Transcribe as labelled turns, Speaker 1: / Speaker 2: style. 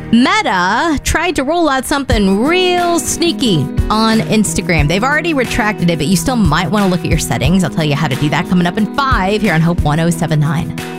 Speaker 1: Meta tried to roll out something real sneaky on Instagram. They've already retracted it, but you still might want to look at your settings. I'll tell you how to do that coming up in 5 here on Hope 1079.